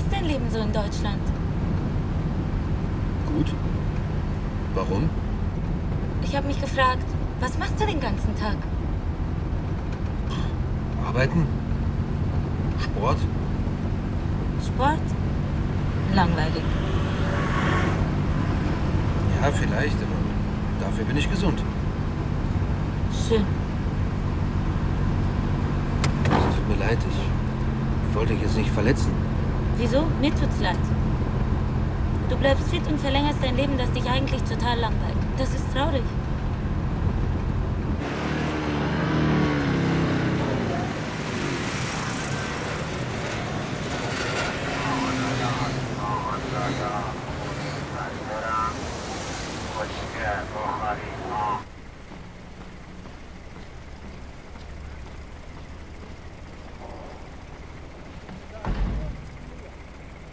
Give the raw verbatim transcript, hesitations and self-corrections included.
ist dein Leben so in Deutschland? Gut. Warum? Ich habe mich gefragt, was machst du den ganzen Tag? Arbeiten? Sport? Sport? Langweilig. Ja, vielleicht, aber dafür bin ich gesund. Schön. Es tut mir leid, ich wollte dich jetzt nicht verletzen. Wieso? Mir tut's leid. Du bleibst fit und verlängerst dein Leben, das dich eigentlich total langweilt. Das ist traurig.